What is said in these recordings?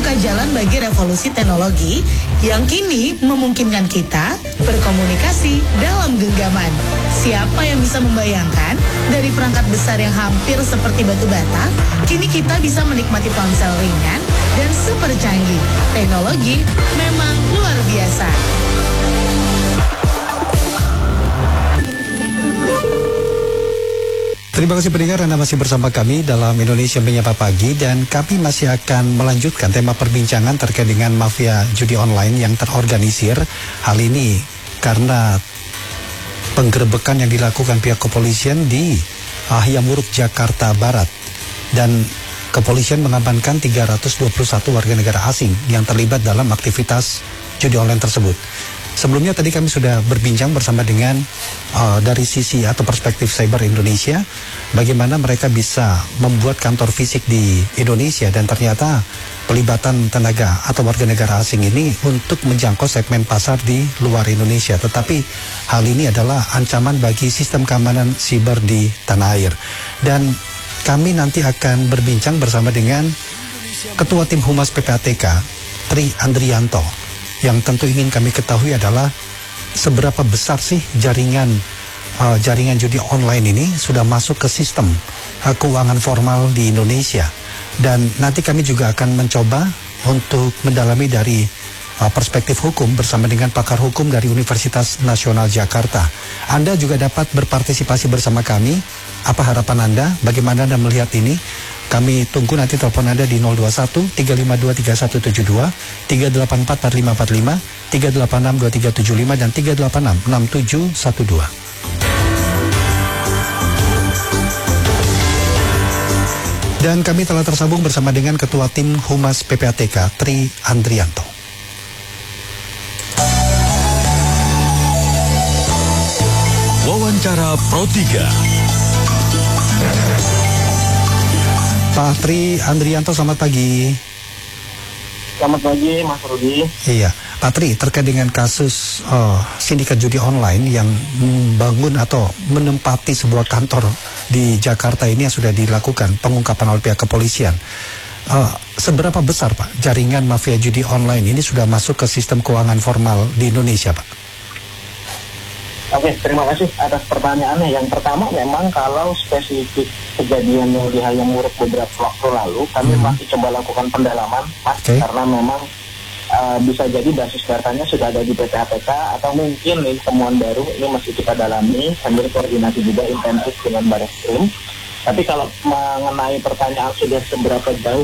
membuka jalan bagi revolusi teknologi yang kini memungkinkan kita berkomunikasi dalam genggaman. Siapa yang bisa membayangkan dari perangkat besar yang hampir seperti batu bata, kini kita bisa menikmati ponsel ringan dan super canggih. Teknologi memang luar biasa. Terima kasih pendengar, Anda masih bersama kami dalam Indonesia Menyapa Pagi, dan kami masih akan melanjutkan tema perbincangan terkait dengan mafia judi online yang terorganisir. Hal ini karena penggerebekan yang dilakukan pihak kepolisian di Hayamuruk, Jakarta Barat, dan kepolisian mengamankan 321 warga negara asing yang terlibat dalam aktivitas judi online tersebut. Sebelumnya tadi kami sudah berbincang bersama dengan dari sisi atau perspektif cyber Indonesia, bagaimana mereka bisa membuat kantor fisik di Indonesia, dan ternyata pelibatan tenaga atau warga negara asing ini untuk menjangkau segmen pasar di luar Indonesia. Tetapi hal ini adalah ancaman bagi sistem keamanan siber di tanah air. Dan kami nanti akan berbincang bersama dengan Ketua Tim Humas PPATK, Tri Andrianto. Yang tentu ingin kami ketahui adalah seberapa besar sih jaringan judi online ini sudah masuk ke sistem keuangan formal di Indonesia. Dan nanti kami juga akan mencoba untuk mendalami dari perspektif hukum bersama dengan pakar hukum dari Universitas Nasional Jakarta. Anda juga dapat berpartisipasi bersama kami. Apa harapan Anda? Bagaimana Anda melihat ini? Kami tunggu nanti telepon Anda di 021 352 3172, 384 4545, 386 2375 dan 386 6712. Dan kami telah tersambung bersama dengan Ketua Tim Humas PPATK, Tri Andrianto. Wawancara Pro 3. Pak Tri Andrianto, selamat pagi. Selamat pagi, Mas Rudi. Iya, Pak Tri, terkait dengan kasus sindikat judi online yang membangun atau menempati sebuah kantor di Jakarta ini yang sudah dilakukan pengungkapan oleh pihak kepolisian. Seberapa besar, Pak, jaringan mafia judi online ini sudah masuk ke sistem keuangan formal di Indonesia, Pak? Oke, terima kasih atas pertanyaannya. Yang pertama, memang kalau spesifik kejadian yang di Hayamuruk beberapa waktu lalu, kami masih coba lakukan pendalaman, Mas, karena memang bisa jadi basis datanya sudah ada di PPATK, atau mungkin ini temuan baru, ini masih kita dalami sambil koordinasi juga intensif dengan Barreskrim. Tapi kalau mengenai pertanyaan sudah seberapa jauh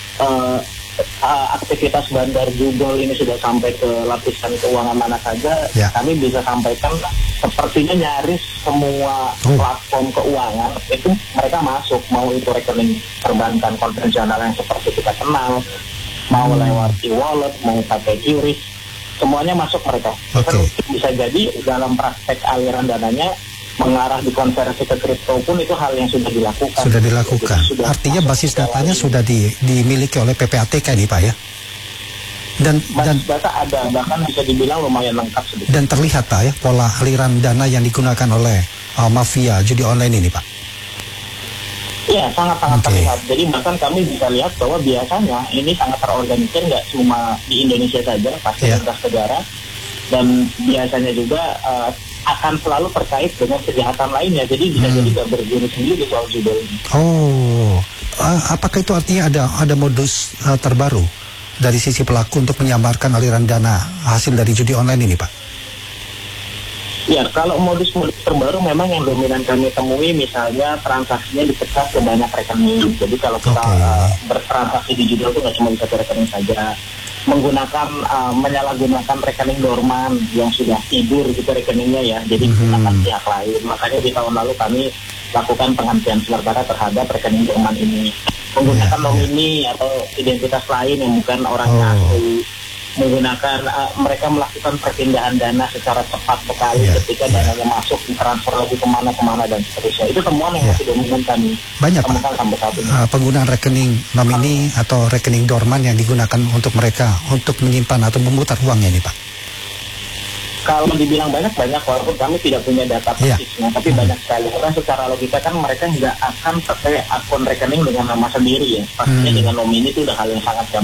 aktivitas bandar judol ini sudah sampai ke lapisan keuangan mana saja, kami bisa sampaikan sepertinya nyaris semua platform keuangan itu mereka masuk, mau itu rekening perbankan konvensional yang seperti kita kenal, mau lewat e-wallet, mau pakai QRIS, semuanya masuk mereka. Bisa jadi dalam praktek aliran dananya mengarah di konversi ke kripto pun itu hal yang sudah dilakukan. Sudah dilakukan. Artinya basis datanya sudah dimiliki oleh PPATK ini, Pak, ya? Dan data ada, bahkan bisa dibilang lumayan lengkap sedikit. Dan terlihat, Pak, ya, pola aliran dana yang digunakan oleh mafia judi online ini, Pak? Iya, sangat-sangat terlihat. Jadi bahkan kami bisa lihat bahwa biasanya ini sangat terorganisir, nggak cuma di Indonesia saja, pasti lintas negara. Dan biasanya juga akan selalu terkait dengan kejahatan lainnya. Jadi bisa jadi nggak berdiri sendiri soal judul ini. Apakah itu artinya ada modus terbaru dari sisi pelaku untuk menyamarkan aliran dana hasil dari judi online ini, Pak? Ya, kalau modus terbaru memang yang dominan kami temui, misalnya transaksinya dipecah ke banyak rekening. Jadi kalau kita bertransaksi di judul itu nggak cuma bisa ke rekening saja. Menyalahgunakan rekening dorman yang sudah tidur gitu rekeningnya, ya, jadi menggunakan pihak lain. Makanya di tahun lalu kami lakukan penghentian sementara terhadap rekening dorman ini, menggunakan nomini atau identitas lain yang bukan orang asli, menggunakan mereka melakukan perpindahan dana secara cepat sekali ketika dananya masuk ditransfer lagi kemana dan seterusnya. Itu temuan yang masih dominan kami temukan sampai saat ini. Penggunaan rekening nomini atau rekening dorman yang digunakan untuk mereka untuk menyimpan atau memutar uangnya ini, Pak? Kalau dibilang banyak, walaupun kami tidak punya data persisnya, tapi banyak sekali. Karena secara logika kan mereka nggak akan pakai akun rekening dengan nama sendiri, ya. Pastinya dengan nomini itu udah hal yang sangat gampang.